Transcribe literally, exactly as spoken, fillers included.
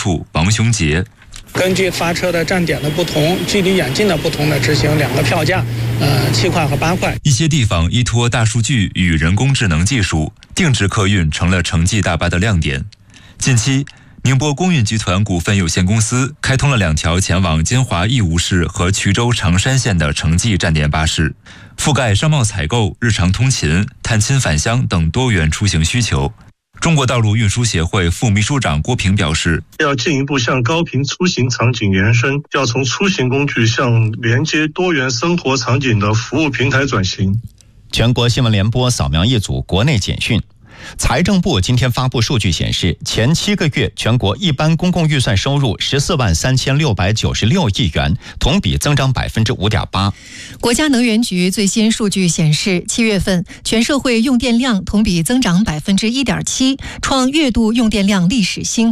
处王雄杰。 根据发车的站点的不同、距离远近的不同的执行两个票价，呃，七块和八块。 一些地方依托大数据与人工智能技术，定制客运成了城际大巴的亮点。近期，宁波公运集团股份有限公司开通了两条前往金华义乌市和衢州长山县的城际站点巴士，覆盖商贸采购、日常通勤、探亲返乡等多元出行需求。中国道路运输协会副秘书长郭平表示， 要进一步向高频出行场景延伸，要从出行工具向连接多元生活场景的服务平台转型。 全国新闻联播扫描一组国内简讯。财政部今天发布数据显示，前七个月全国一般公共预算收入十四万三千六百九十六亿元，同比增长百分之五点八。 国家能源局最新数据显示，七月份全社会用电量同比增长百分之一点七，创月度用电量历史新高。